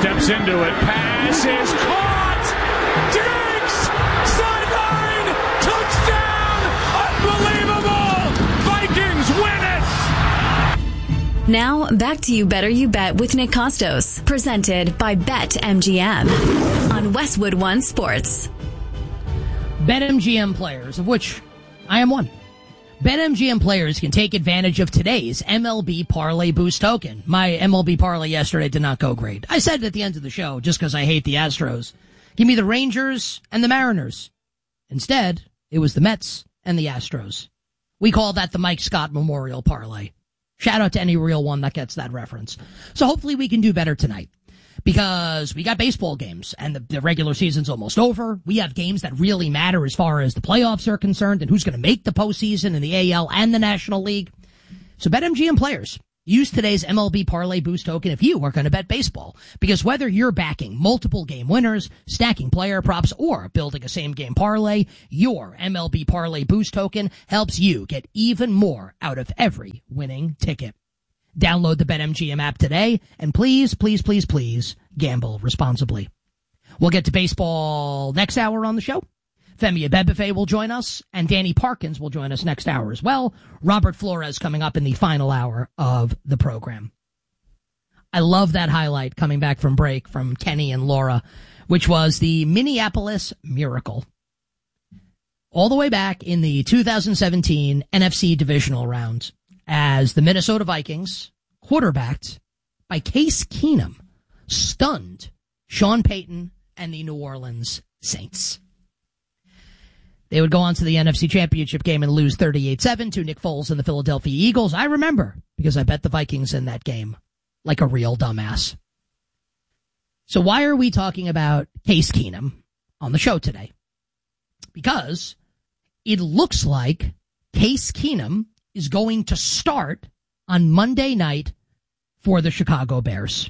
steps into it. Pass is caught. Diggs! Sideline! Touchdown! Unbelievable! Vikings win it! Now, back to You Better You Bet with Nick Costos, presented by BetMGM on Westwood One Sports. BetMGM players, of which I am one. BetMGM players can take advantage of today's MLB Parlay Boost token. My MLB Parlay yesterday did not go great. I said at the end of the show, just because I hate the Astros, give me the Rangers and the Mariners. Instead, it was the Mets and the Astros. We call that the Mike Scott Memorial Parlay. Shout out to any real one that gets that reference. So hopefully we can do better tonight. Because we got baseball games, and the regular season's almost over. We have games that really matter as far as the playoffs are concerned, and who's going to make the postseason in the AL and the National League. So BetMGM players, use today's MLB Parlay Boost token if you are going to bet baseball. Because whether you're backing multiple game winners, stacking player props, or building a same-game parlay, your MLB Parlay Boost token helps you get even more out of every winning ticket. Download the BetMGM app today, and please, please, please, please, gamble responsibly. We'll get to baseball next hour on the show. Femi Abebefe will join us, and Danny Parkins will join us next hour as well. Robert Flores coming up in the final hour of the program. I love that highlight coming back from break from Kenny and Laura, which was the Minneapolis Miracle. All the way back in the 2017 NFC divisional round, as the Minnesota Vikings, quarterbacked by Case Keenum, stunned Sean Payton and the New Orleans Saints. They would go on to the NFC Championship game and lose 38-7 to Nick Foles and the Philadelphia Eagles. I remember, because I bet the Vikings in that game like a real dumbass. So why are we talking about Case Keenum on the show today? Because it looks like Case Keenum is going to start on Monday night for the Chicago Bears.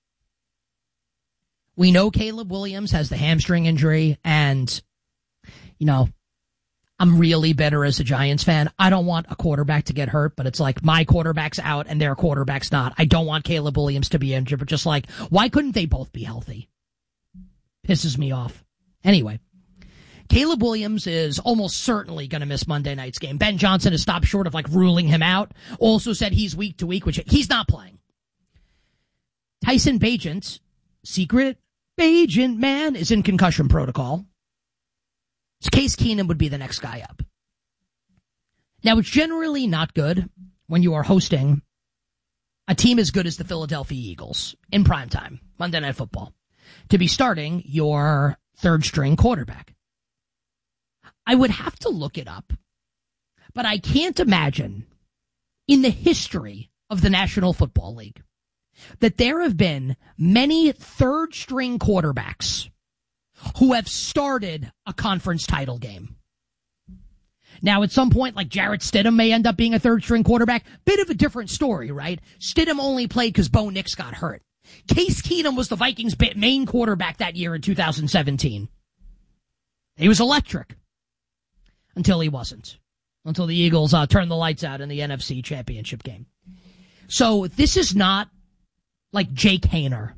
We know Caleb Williams has the hamstring injury, and, you know, I'm really bitter as a Giants fan. I don't want a quarterback to get hurt, but it's like my quarterback's out and their quarterback's not. I don't want Caleb Williams to be injured, but just like, why couldn't they both be healthy? Pisses me off. Anyway. Caleb Williams is almost certainly going to miss Monday night's game. Ben Johnson has stopped short of ruling him out. Also said he's week to week, which he's not playing. Tyson Bagent, secret agent man, is in concussion protocol. So Case Keenum would be the next guy up. Now, it's generally not good when you are hosting a team as good as the Philadelphia Eagles in primetime, Monday Night Football, to be starting your third-string quarterback. I would have to look it up, but I can't imagine in the history of the National Football League that there have been many third-string quarterbacks who have started a conference title game. Now, at some point, like Jarrett Stidham may end up being a third-string quarterback. Bit of a different story, right? Stidham only played because Bo Nix got hurt. Case Keenum was the Vikings' main quarterback that year in 2017. He was electric. Until he wasn't. Until the Eagles turned the lights out in the NFC Championship game. So this is not like Jake Haener.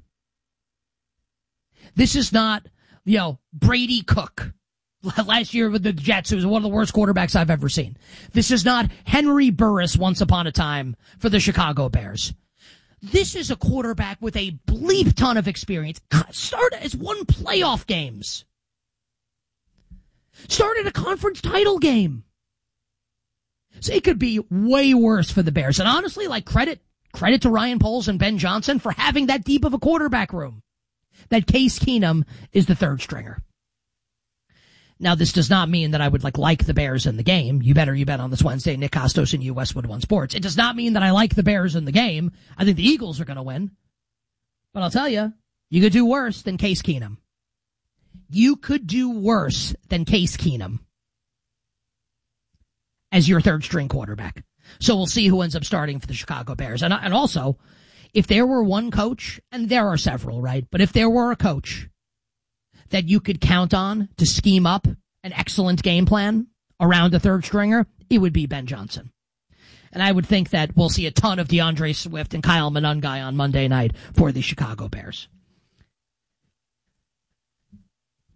This is not, Brady Cook. Last year with the Jets, who was one of the worst quarterbacks I've ever seen. This is not Henry Burris once upon a time for the Chicago Bears. This is a quarterback with a bleep ton of experience. Started as won playoff games. Started a conference title game. So it could be way worse for the Bears. And honestly, credit to Ryan Poles and Ben Johnson for having that deep of a quarterback room. That Case Keenum is the third stringer. Now, this does not mean that I would like the Bears in the game. You bet on this Wednesday. Nick Costos and you, Westwood One Sports. It does not mean that I like the Bears in the game. I think the Eagles are going to win. But I'll tell you, you could do worse than Case Keenum. You could do worse than Case Keenum as your third-string quarterback. So we'll see who ends up starting for the Chicago Bears. And also, if there were one coach, and there are several, right? But if there were a coach that you could count on to scheme up an excellent game plan around a third-stringer, it would be Ben Johnson. And I would think that we'll see a ton of DeAndre Swift and Kyle Monangai on Monday night for the Chicago Bears.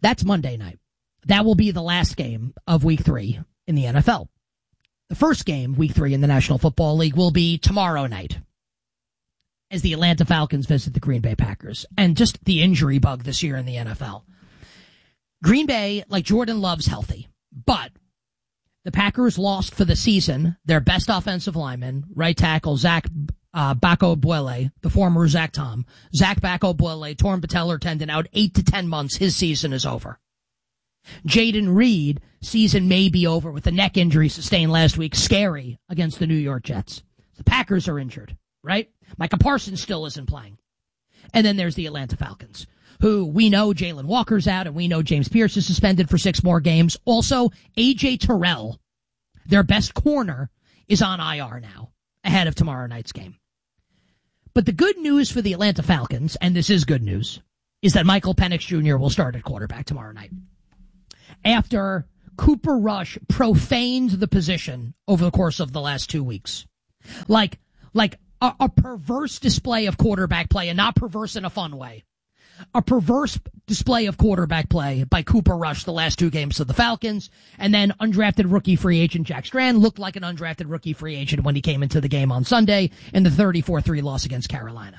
That's Monday night. That will be the last game of Week 3 in the NFL. The first game, Week 3 in the National Football League, will be tomorrow night as the Atlanta Falcons visit the Green Bay Packers. And just the injury bug this year in the NFL. Green Bay, like Jordan Love's healthy, but the Packers lost for the season their best offensive lineman, right tackle Zach Bacco-Buele, the former Zach Tom. Zach Bacco-Buele, torn patellar tendon, out 8 to 10 months. His season is over. Jaden Reed, season may be over with the neck injury sustained last week. Scary against the New York Jets. The Packers are injured, right? Micah Parsons still isn't playing. And then there's the Atlanta Falcons, who we know Jalen Walker's out and we know James Pierce is suspended for 6 more games. Also, A.J. Terrell, their best corner, is on IR now ahead of tomorrow night's game. But the good news for the Atlanta Falcons, and this is good news, is that Michael Penix Jr. will start at quarterback tomorrow night. After Cooper Rush profaned the position over the course of the last 2 weeks. Like a perverse display of quarterback play, and not perverse in a fun way. A perverse display of quarterback play by Cooper Rush the last 2 games of the Falcons, and then undrafted rookie free agent Jack Strand looked like an undrafted rookie free agent when he came into the game on Sunday in the 34-3 loss against Carolina.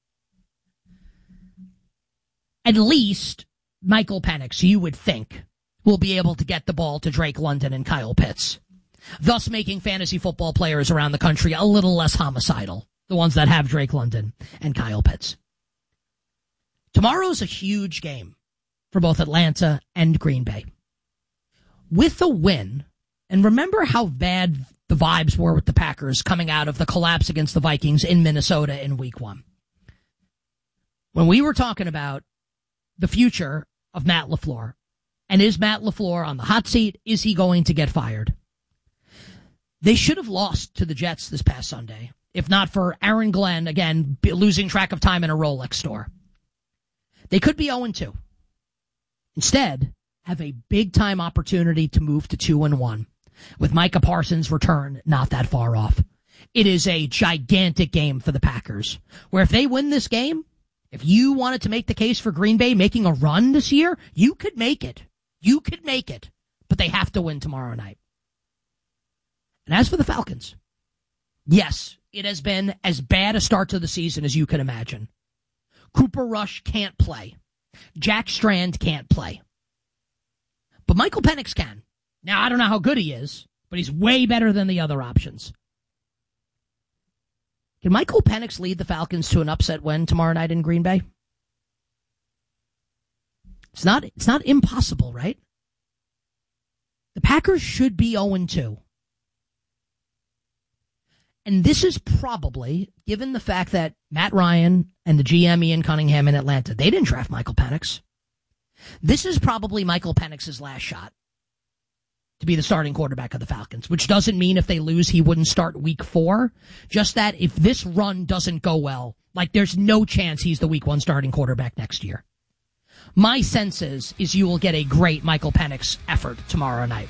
At least Michael Penix, you would think, will be able to get the ball to Drake London and Kyle Pitts, thus making fantasy football players around the country a little less homicidal, the ones that have Drake London and Kyle Pitts. Tomorrow's a huge game for both Atlanta and Green Bay. With a win, and remember how bad the vibes were with the Packers coming out of the collapse against the Vikings in Minnesota in Week 1. When we were talking about the future of Matt LaFleur, and is Matt LaFleur on the hot seat? Is he going to get fired? They should have lost to the Jets this past Sunday, if not for Aaron Glenn, again, losing track of time in a Rolex store. They could be 0-2. Instead, have a big-time opportunity to move to 2-1, with Micah Parsons' return not that far off. It is a gigantic game for the Packers, where if they win this game, if you wanted to make the case for Green Bay making a run this year, you could make it. You could make it, but they have to win tomorrow night. And as for the Falcons, yes, it has been as bad a start to the season as you could imagine. Cooper Rush can't play. Jack Strand can't play. But Michael Penix can. Now, I don't know how good he is, but he's way better than the other options. Can Michael Penix lead the Falcons to an upset win tomorrow night in Green Bay? It's not impossible, right? The Packers should be 0-2. And this is probably, given the fact that Matt Ryan and the GM Ian Cunningham in Atlanta, they didn't draft Michael Penix. This is probably Michael Penix's last shot to be the starting quarterback of the Falcons, which doesn't mean if they lose, he wouldn't start week 4. Just that if this run doesn't go well, like there's no chance he's the week 1 starting quarterback next year. My sense is you will get a great Michael Penix effort tomorrow night.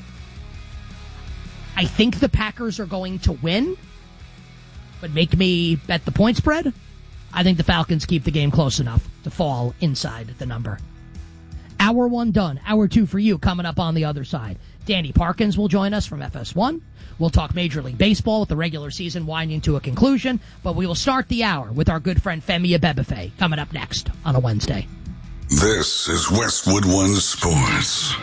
I think the Packers are going to win, but make me bet the point spread. I think the Falcons keep the game close enough to fall inside the number. Hour 1 done. Hour 2 for you coming up on the other side. Danny Parkins will join us from FS1. We'll talk Major League Baseball with the regular season winding to a conclusion, but we will start the hour with our good friend Femi Abebefe coming up next on a Wednesday. This is Westwood One Sports.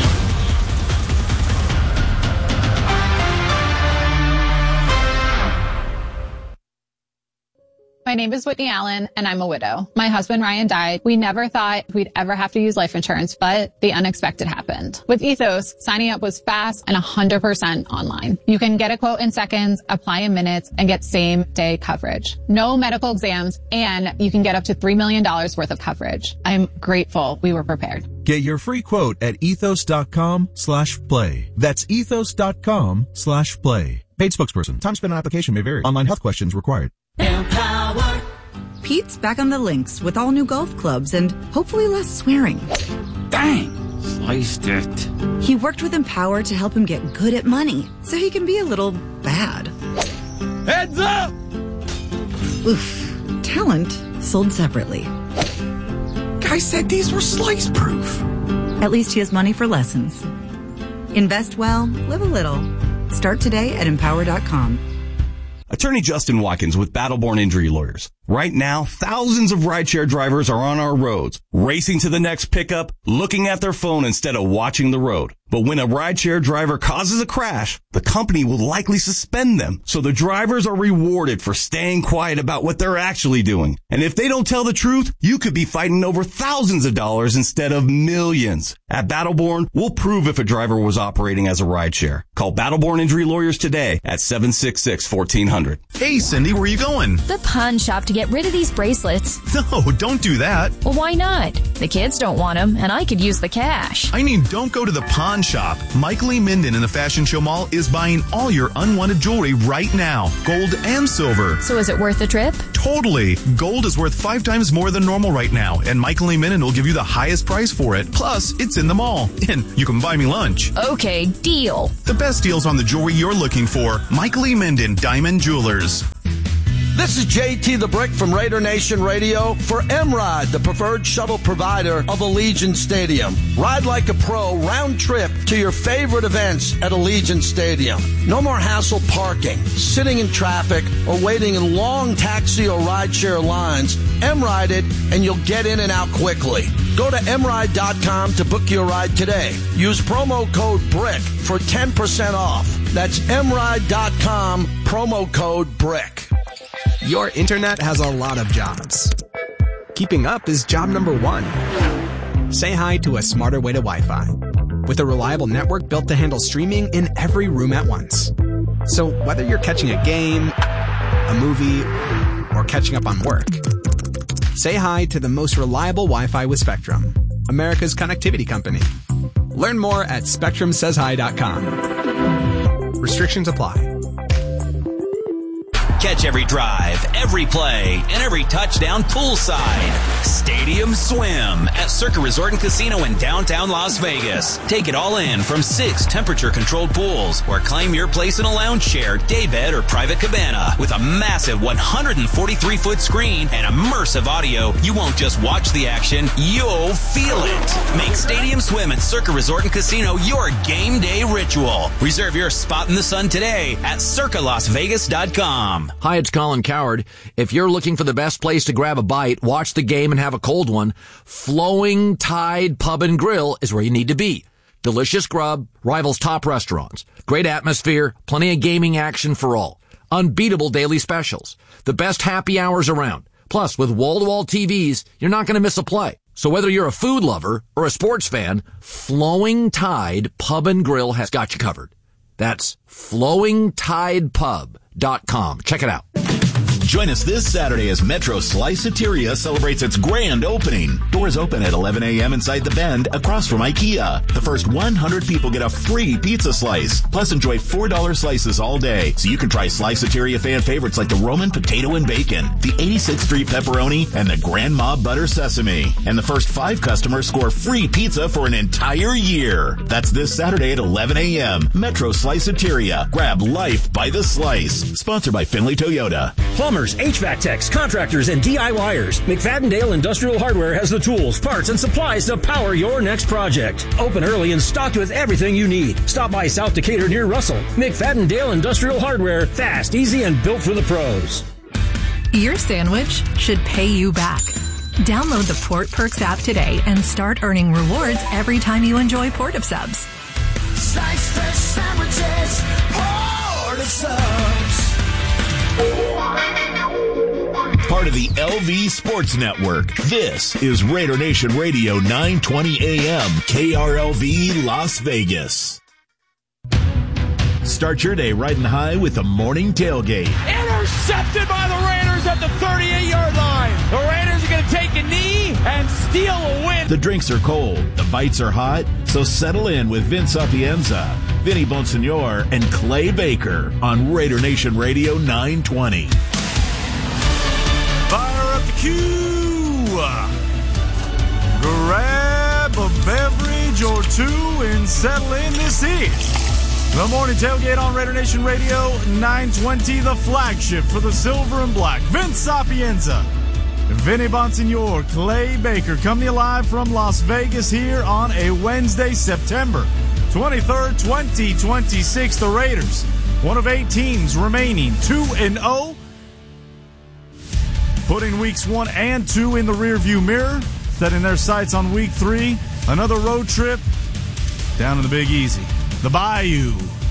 My name is Whitney Allen, and I'm a widow. My husband, Ryan, died. We never thought we'd ever have to use life insurance, but the unexpected happened. With Ethos, signing up was fast and 100% online. You can get a quote in seconds, apply in minutes, and get same-day coverage. No medical exams, and you can get up to $3 million worth of coverage. I'm grateful we were prepared. Get your free quote at ethos.com/play. That's ethos.com/play. Paid spokesperson. Time spent on application may vary. Online health questions required. Empower. Pete's back on the links with all new golf clubs and hopefully less swearing. Dang, sliced it. He worked with Empower to help him get good at money so he can be a little bad. Heads up! Oof. Talent sold separately. Guy said these were slice proof. At least he has money for lessons. Invest well, live a little. Start today at Empower.com. Attorney Justin Watkins with Battleborn Injury Lawyers. Right now, thousands of rideshare drivers are on our roads, racing to the next pickup, looking at their phone instead of watching the road. But when a rideshare driver causes a crash, the company will likely suspend them. So the drivers are rewarded for staying quiet about what they're actually doing. And if they don't tell the truth, you could be fighting over thousands of dollars instead of millions. At Battleborn, we'll prove if a driver was operating as a rideshare. Call Battleborn Injury Lawyers today at 766-1400. Hey, Cindy, where are you going? The pawn shop to get rid of these bracelets. No, don't do that. Well, why not? The kids don't want them, and I could use the cash. I mean, don't go to the pawn shop. Michael E. Minden in the Fashion Show Mall is buying all your unwanted jewelry right now. Gold and silver. So is it worth the trip? Totally. Gold is worth 5 times more than normal right now, and Michael E. Minden will give you the highest price for it. Plus, it's in the mall, and you can buy me lunch. Okay, deal. The best deals on the jewelry you're looking for. Michael E. Minden, Diamond Jewelers. This is JT the Brick from Raider Nation Radio for M-Ride, the preferred shuttle provider of Allegiant Stadium. Ride like a pro round trip to your favorite events at Allegiant Stadium. No more hassle parking, sitting in traffic, or waiting in long taxi or rideshare lines. M-Ride it, and you'll get in and out quickly. Go to mride.com to book your ride today. Use promo code BRICK for 10% off. That's mride.com, promo code BRICK. Your internet has a lot of jobs. Keeping up is job number 1. Say hi to a smarter way to Wi-Fi. With a reliable network built to handle streaming in every room at once. So whether you're catching a game, a movie, or catching up on work, say hi to the most reliable Wi-Fi with Spectrum, America's connectivity company. Learn more at SpectrumSaysHi.com. Restrictions apply. Catch every drive, every play, and every touchdown poolside. Stadium Swim at Circa Resort and Casino in downtown Las Vegas. Take it all in from 6 temperature-controlled pools or claim your place in a lounge chair, daybed, or private cabana. With a massive 143-foot screen and immersive audio, you won't just watch the action, you'll feel it. Make Stadium Swim at Circa Resort and Casino your game day ritual. Reserve your spot in the sun today at circalasvegas.com. Hi, it's Colin Coward. If you're looking for the best place to grab a bite, watch the game, and have a cold one, Flowing Tide Pub and Grill is where you need to be. Delicious grub, rivals top restaurants, great atmosphere, plenty of gaming action for all. Unbeatable daily specials, the best happy hours around. Plus, with wall-to-wall TVs, you're not going to miss a play. So whether you're a food lover or a sports fan, Flowing Tide Pub and Grill has got you covered. That's flowingtidepub.com. Check it out. Join us this Saturday as Metro Sliceateria celebrates its grand opening. Doors open at 11 a.m. inside the Bend across from IKEA. The first 100 people get a free pizza slice. Plus enjoy $4 slices all day. So you can try Sliceateria fan favorites like the Roman potato and bacon, the 86th Street pepperoni, and the Grandma butter sesame. And the first 5 customers score free pizza for an entire year. That's this Saturday at 11 a.m. Metro Sliceateria. Grab life by the slice. Sponsored by Finley Toyota. Plumbers, HVAC techs, contractors, and DIYers. McFadden-Dale Industrial Hardware has the tools, parts, and supplies to power your next project. Open early and stocked with everything you need. Stop by South Decatur near Russell. McFadden-Dale Industrial Hardware. Fast, easy, and built for the pros. Your sandwich should pay you back. Download the Port Perks app today and start earning rewards every time you enjoy Port of Subs. Slice fresh sandwiches, Port of Subs. Part of the LV Sports Network. This is Raider Nation Radio 920 AM, KRLV Las Vegas. Start your day riding high with the morning tailgate. Intercepted by the Raiders at the 38-yard line. The Raiders are going to take a knee and steal a win. The drinks are cold, the bites are hot, so settle in with Vince Sapienza, Vinny Bonsignor, and Clay Baker on Raider Nation Radio 920. Fire up the queue. Grab a beverage or two and settle in this is the morning tailgate on Raider Nation Radio 920, the flagship for the silver and black. Vince Sapienza, Vinny Bonsignor, Clay Baker, coming to you live from Las Vegas here on a Wednesday, September 23rd, 2026. The Raiders, one of 8 teams remaining, 2-0, putting weeks 1 and 2 in the rearview mirror, setting their sights on week 3, another road trip down in the Big Easy, the Bayou,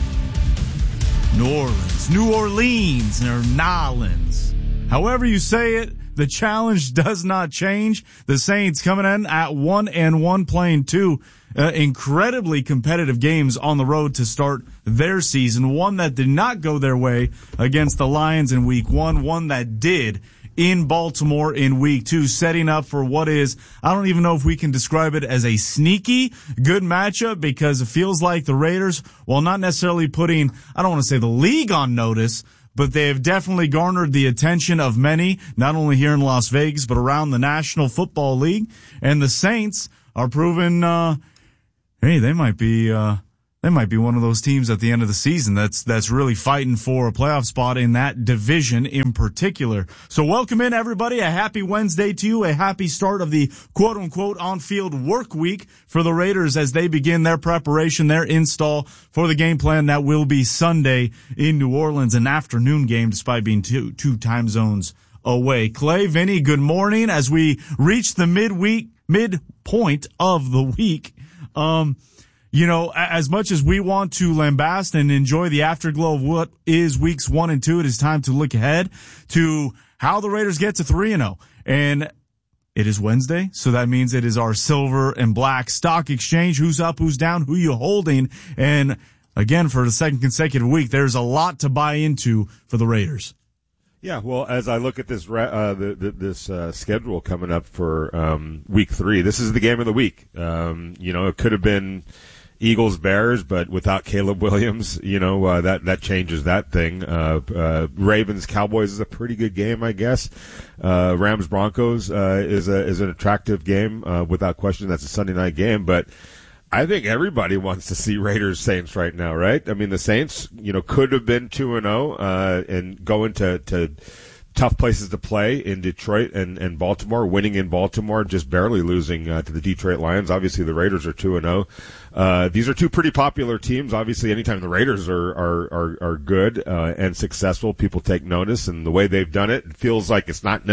New Orleans, or Nolans. However you say it, the challenge does not change. The Saints coming in at 1-1, playing 2 incredibly competitive games on the road to start their season. One that did not go their way against the Lions in week 1, one that did in Baltimore in week 2, setting up for what is, I don't even know if we can describe it as a sneaky good matchup, because it feels like the Raiders, while not necessarily putting, I don't want to say the league on notice, but they have definitely garnered the attention of many, not only here in Las Vegas, but around the National Football League. And the Saints are proving, hey, they might be one of those teams at the end of the season that's really fighting for a playoff spot in that division in particular. So welcome in, everybody. A happy Wednesday to you. A happy start of the quote-unquote on-field work week for the Raiders as they begin their preparation, their install for the game plan that will be Sunday in New Orleans, an afternoon game despite being two time zones away. Clay, Vinny, good morning. As we reach the midpoint of the week, you know, as much as we want to lambast and enjoy the afterglow of what is weeks 1 and 2, it is time to look ahead to how the Raiders get to 3-0. And it is Wednesday, so that means it is our silver and black stock exchange. Who's up, who's down, who you holding? And again, for the second consecutive week, there's a lot to buy into for the Raiders. Yeah, well, as I look at this schedule coming up for week 3, this is the game of the week. You know, it could have been Eagles, Bears, but without Caleb Williams, you know, that changes that thing. Ravens, Cowboys is a pretty good game, I guess. Rams, Broncos is an attractive game, without question. That's a Sunday night game, but I think everybody wants to see Raiders Saints right now, right? I mean, the Saints, you know, could have been 2-0 and go into tough places to play in Detroit and Baltimore, winning in Baltimore, just barely losing to the Detroit Lions. Obviously, the Raiders are 2-0. These are two pretty popular teams. Obviously, anytime the Raiders are good and successful, people take notice, and the way they've done it, it feels like it's not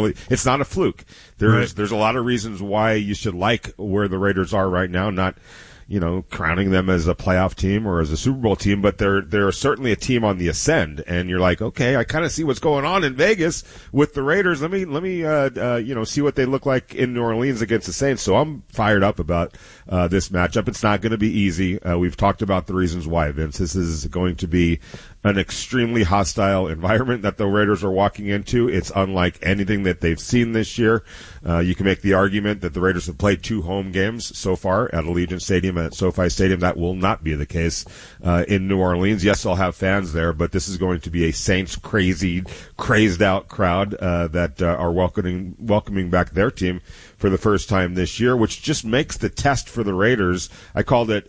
a fluke. There's a lot of reasons why you should like where the Raiders are right now, not, you know, crowning them as a playoff team or as a Super Bowl team, but they're certainly a team on the ascend. And you're like, okay, I kind of see what's going on in Vegas with the Raiders. Let me you know, see what they look like in New Orleans against the Saints. So I'm fired up about this matchup. It's not going to be easy. We've talked about the reasons why, Vince. This is going to be an extremely hostile environment that the Raiders are walking into. It's unlike anything that they've seen this year. You can make the argument that the Raiders have played 2 home games so far at Allegiant Stadium and at SoFi Stadium. That will not be the case in New Orleans. Yes, they'll have fans there, but this is going to be a Saints crazed out crowd that are welcoming back their team for the first time this year, which just makes the test for the Raiders. I called it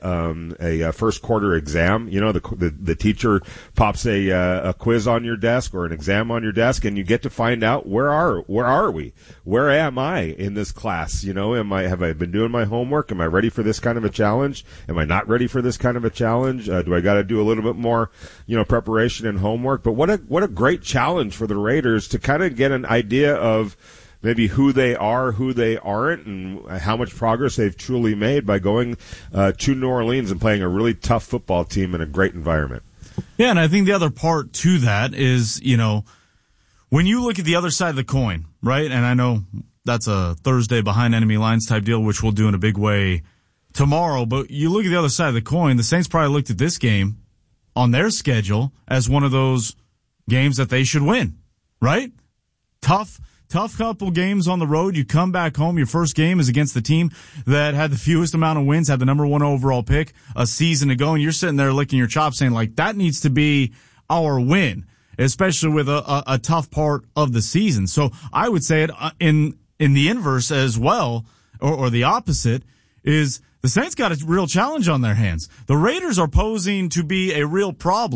a first quarter exam. You know, the teacher pops a quiz on your desk or an exam on your desk, and you get to find out where are we? Where am I in this class? You know, have I been doing my homework? Am I ready for this kind of a challenge? Am I not ready for this kind of a challenge? Do I got to do a little bit more, you know, preparation and homework? But what a great challenge for the Raiders to kind of get an idea of maybe who they are, who they aren't, and how much progress they've truly made by going to New Orleans and playing a really tough football team in a great environment. Yeah, and I think the other part to that is, you know, when you look at the other side of the coin, right, and I know that's a Thursday behind enemy lines type deal, which we'll do in a big way tomorrow, but you look at the other side of the coin, the Saints probably looked at this game on their schedule as one of those games that they should win, right? Tough couple games on the road. You come back home. Your first game is against the team that had the fewest amount of wins, had the number 1 overall pick a season ago, and you're sitting there licking your chops saying, like, that needs to be our win, especially with a tough part of the season. So I would say it in the inverse as well, or the opposite, is the Saints got a real challenge on their hands. The Raiders are posing to be a real problem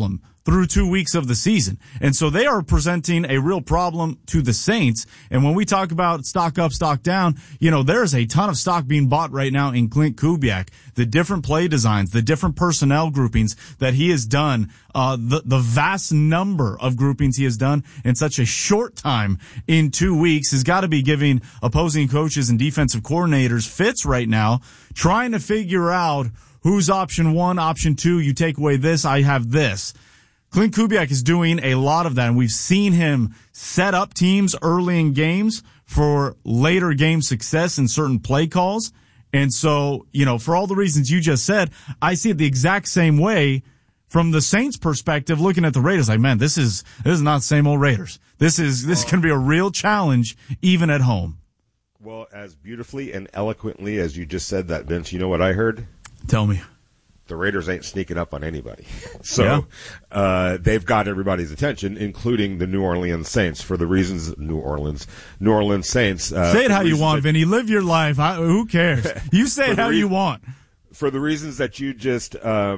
through 2 weeks of the season. And so they are presenting a real problem to the Saints. And when we talk about stock up, stock down, there's a ton of stock being bought right now in Klint Kubiak. The different play designs, the different personnel groupings that he has done, the vast number of groupings he has done in such a short time in 2 weeks has got to be giving opposing coaches and defensive coordinators fits right now, trying to figure out who's option one, option two, you take away this, I have this. Klint Kubiak is doing a lot of that, and we've seen him set up teams early in games for later game success in certain play calls. And so, for all the reasons you just said, I see it the exact same way from the Saints' perspective, looking at the Raiders. Like, man, this is not the same old Raiders. This is going to be a real challenge, even at home. Well, as beautifully and eloquently as you just said that, Vince, you know what I heard? Tell me. The Raiders ain't sneaking up on anybody. So they've got everybody's attention, including the New Orleans Saints, for the reasons New Orleans Saints. Say it how you want, Vinny. Live your life. Who cares? You say it how you want. For the reasons that you just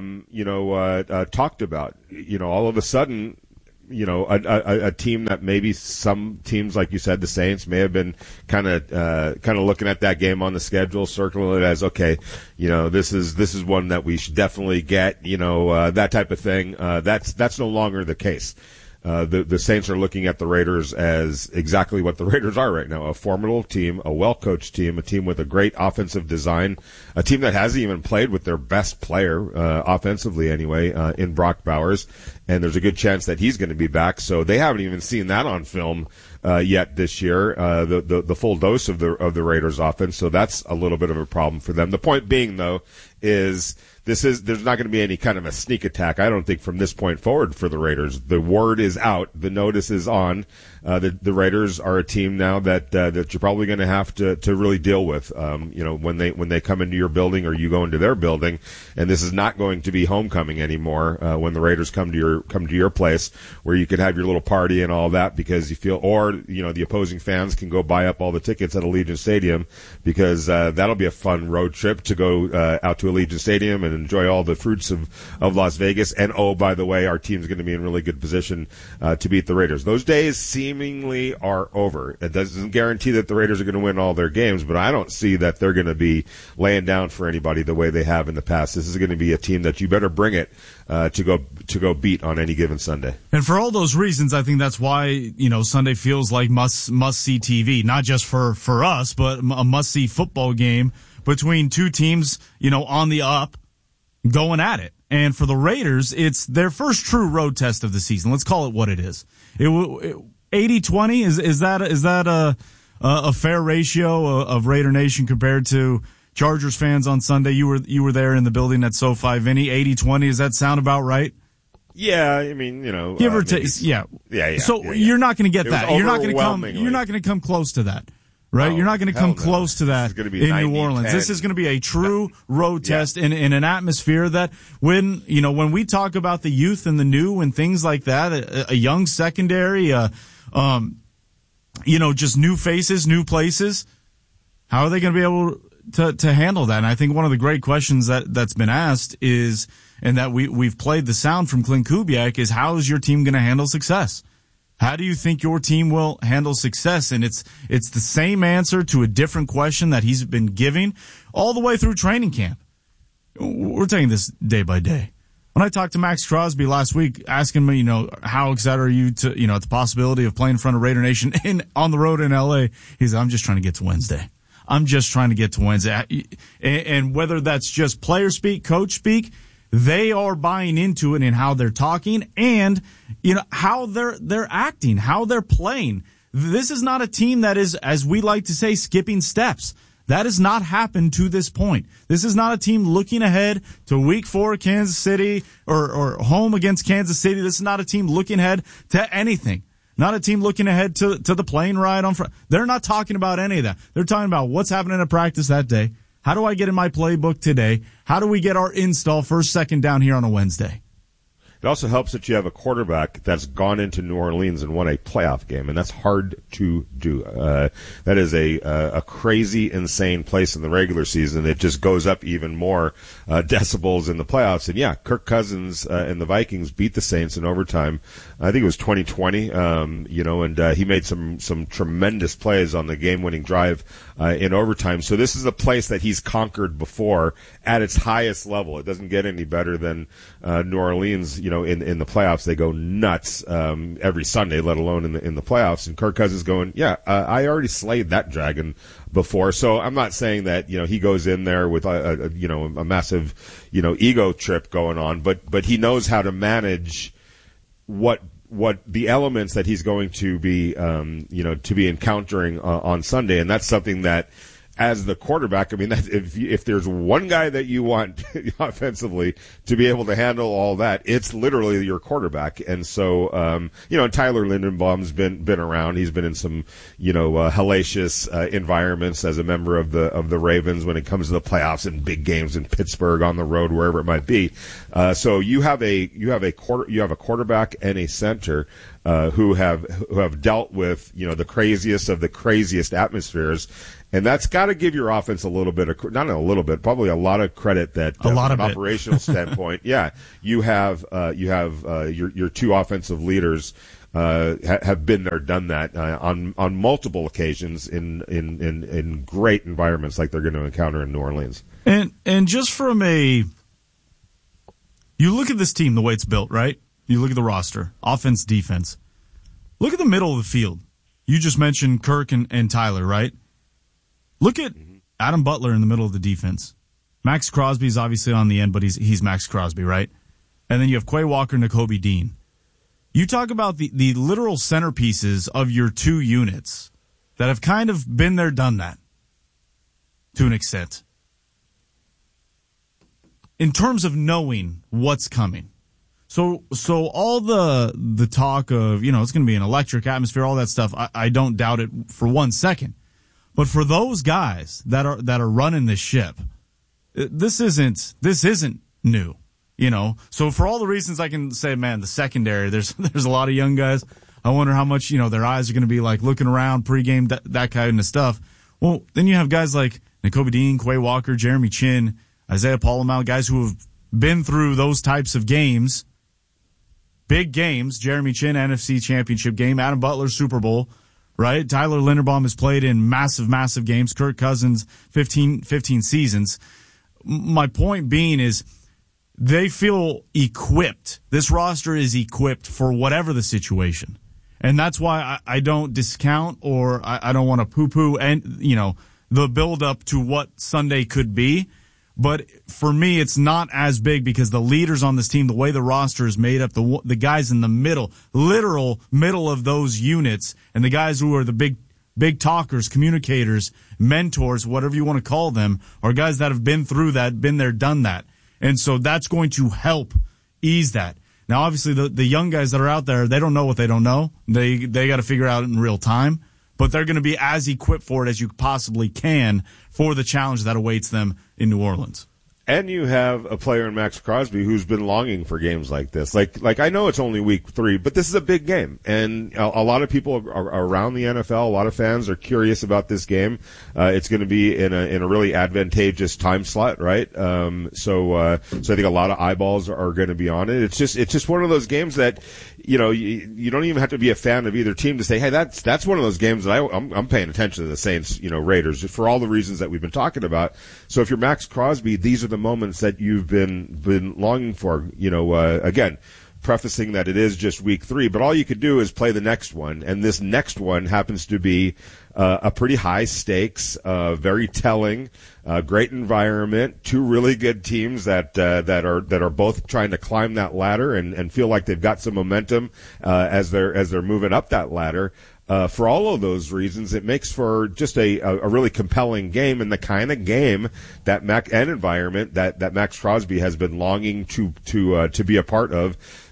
talked about. All of a sudden, a team that maybe some teams, like you said, the Saints, may have been kind of looking at that game on the schedule, circling it as, okay, this is one that we should definitely get, that type of thing. That's no longer the case. The Saints are looking at the Raiders as exactly what the Raiders are right now, a formidable team, a well-coached team, a team with a great offensive design, a team that hasn't even played with their best player, offensively anyway, in Brock Bowers, and there's a good chance that he's going to be back, so they haven't even seen that on film yet this year, the full dose of the Raiders offense, so that's a little bit of a problem for them. The point being, though, is there's not going to be any kind of a sneak attack, I don't think, from this point forward for the Raiders. The word is out. The notice is on. The Raiders are a team now that you're probably going to have to really deal with, when they come into your building or you go into their building, and this is not going to be homecoming anymore, when the Raiders come to your place where you can have your little party and all that because you feel, or, the opposing fans can go buy up all the tickets at Allegiant Stadium because, that'll be a fun road trip to go, out to Allegiant Stadium and enjoy all the fruits of Las Vegas. And oh, by the way, our team's going to be in really good position, to beat the Raiders. Those days seemingly are over. It doesn't guarantee that the Raiders are going to win all their games, but I don't see that they're going to be laying down for anybody the way they have in the past. This is going to be a team that you better bring it, to go beat on any given Sunday. And for all those reasons, I think that's why, Sunday feels like must-see TV, not just for us, but a must-see football game between two teams, on the up, going at it. And for the Raiders, it's their first true road test of the season. Let's call it what it is. 80-20, is that a fair ratio of Raider Nation compared to Chargers fans on Sunday? You were there in the building at SoFi, Vinny. 80-20, does that sound about right? Yeah, I mean, give or take. Yeah. So you're not going to get that. You're not going to come close to that. Right? You're not going to come close to that in New Orleans. 10. This is going to be a true road test in an atmosphere that when we talk about the youth and the new and things like that, a young secondary, just new faces, new places, how are they going to be able to handle that? And I think one of the great questions that's been asked is, and that we've played the sound from Klint Kubiak, is how is your team going to handle success? How do you think your team will handle success? And it's the same answer to a different question that he's been giving all the way through training camp. We're taking this day by day. When I talked to Max Crosby last week, asking me, how excited are you to, at the possibility of playing in front of Raider Nation on the road in LA? He said, I'm just trying to get to Wednesday. And whether that's just player speak, coach speak, they are buying into it in how they're talking and, how they're acting, how they're playing. This is not a team that is, as we like to say, skipping steps. That has not happened to this point. This is not a team looking ahead to week 4 Kansas City or home against Kansas City. This is not a team looking ahead to anything. Not a team looking ahead to the plane ride on Friday. They're not talking about any of that. They're talking about what's happening at practice that day. How do I get in my playbook today? How do we get our install first, second down here on a Wednesday? It also helps that you have a quarterback that's gone into New Orleans and won a playoff game, and that's hard to do. That is a crazy, insane place in the regular season. It just goes up even more decibels in the playoffs. And yeah, Kirk Cousins and the Vikings beat the Saints in overtime. I think it was 2020, and he made some tremendous plays on the game-winning drive in overtime. So this is a place that he's conquered before at its highest level. It doesn't get any better than New Orleans. In the playoffs, they go nuts every Sunday, let alone in the playoffs. And Kirk Cousins going, I already slayed that dragon before. So I'm not saying that he goes in there with a massive ego trip going on, but he knows how to manage what the elements that he's going to be to be encountering on Sunday, and that's something that, as the quarterback, I mean, if there's one guy that you want offensively to be able to handle all that, it's literally your quarterback. And so, Tyler Linderbaum's been around. He's been in some, hellacious environments as a member of the Ravens when it comes to the playoffs and big games in Pittsburgh, on the road, wherever it might be. So you have a quarterback and a center who have dealt with the craziest of the craziest atmospheres. And that's got to give your offense probably a lot of credit that from an operational standpoint. Yeah, you have your two offensive leaders have been there, done that on multiple occasions in great environments like they're going to encounter in New Orleans. And just from you look at this team, the way it's built, right? You look at the roster, offense, defense. Look at the middle of the field. You just mentioned Kirk and Tyler, right? Look at Adam Butler in the middle of the defense. Max Crosby's obviously on the end, but he's Max Crosby, right? And then you have Quay Walker, Nakobe Dean. You talk about the literal centerpieces of your two units that have kind of been there, done that, to an extent. In terms of knowing what's coming. So all the talk of, it's going to be an electric atmosphere, all that stuff, I don't doubt it for 1 second. But for those guys that are running this ship, this isn't new, So for all the reasons I can say, man, the secondary, there's a lot of young guys. I wonder how much, their eyes are going to be like looking around pregame, that kind of stuff. Well, then you have guys like Nakobe Dean, Quay Walker, Jeremy Chin, Isaiah Paul-Amal, guys who have been through those types of games, big games. Jeremy Chin, NFC Championship game, Adam Butler, Super Bowl. Right? Tyler Linderbaum has played in massive, massive games. Kirk Cousins, 15 seasons. My point being is they feel equipped. This roster is equipped for whatever the situation. And that's why I don't discount or I don't want to poo-poo and, the build up to what Sunday could be. But for me, it's not as big because the leaders on this team, the way the roster is made up, the guys in the middle, literal middle of those units, and the guys who are the big talkers, communicators, mentors, whatever you want to call them, are guys that have been through that, been there, done that. And so that's going to help ease that. Now, obviously, the young guys that are out there, they don't know what they don't know. They got to figure it out in real time. But they're going to be as equipped for it as you possibly can for the challenge that awaits them in New Orleans. And you have a player in Max Crosby who's been longing for games like this. Like I know it's only week 3, but this is a big game. And a lot of people are around the NFL, a lot of fans are curious about this game. It's going to be in a really advantageous time slot, right? So I think a lot of eyeballs are going to be on it. It's just one of those games that, you don't even have to be a fan of either team to say, hey, that's one of those games that I'm paying attention to the Saints, Raiders, for all the reasons that we've been talking about. So if you're Max Crosby, these are the moments that you've been longing for, again, prefacing that it is just week 3, but all you could do is play the next one. And this next one happens to be, a pretty high stakes, very telling, great environment, two really good teams that are both trying to climb that ladder and feel like they've got some momentum, as they're moving up that ladder. For all of those reasons, it makes for just a really compelling game, and the kind of game that environment that Max Crosby has been longing to be a part of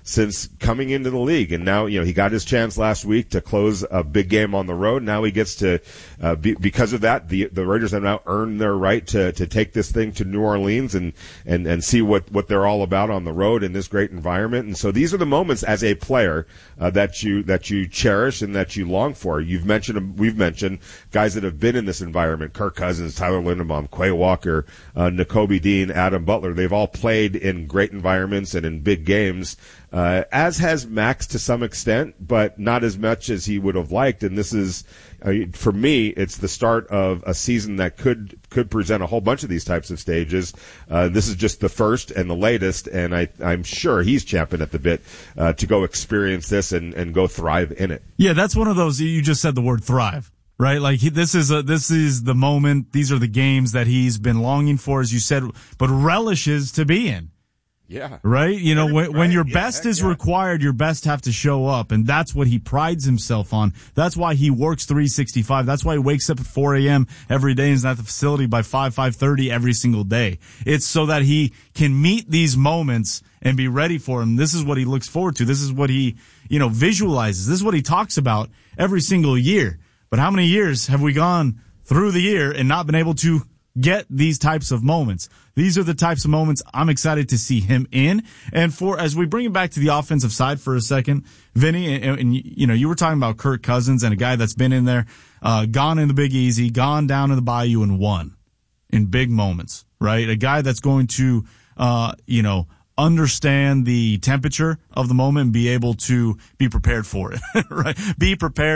since coming into the league. And now, he got his chance last week to close a big game on the road. Now he gets to, because of that, the Raiders have now earned their right to take this thing to New Orleans and see what they're all about on the road in this great environment. And so these are the moments as a player, that you cherish and that you long for. We've mentioned guys that have been in this environment: Kirk Cousins, Tyler Linderbaum, Quay Walker, Nakobe Dean, Adam Butler. They've all played in great environments and in big games, as has Max to some extent, but not as much as he would have liked. And this is, for me, it's the start of a season that could present a whole bunch of these types of stages. This is just the first and the latest, and I'm sure he's champing at the bit to go experience this and go thrive in it. Yeah, that's one of those, you just said the word thrive, right? Like this is the moment. These are the games that he's been longing for, as you said, but relishes to be in. Yeah. Right? When your best is required, your best have to show up. And that's what he prides himself on. That's why he works 365. That's why he wakes up at 4 a.m. every day and is at the facility by 5:30 every single day. It's so that he can meet these moments and be ready for them. This is what he looks forward to. This is what he, visualizes. This is what he talks about every single year. But how many years have we gone through the year and not been able to get these types of moments? These are the types of moments I'm excited to see him in. And as we bring it back to the offensive side for a second, Vinny, and you were talking about Kirk Cousins and a guy that's been in there, gone in the Big Easy, gone down in the Bayou and won in big moments, right? A guy that's going to, understand the temperature of the moment and be able to be prepared for it, right? Be prepared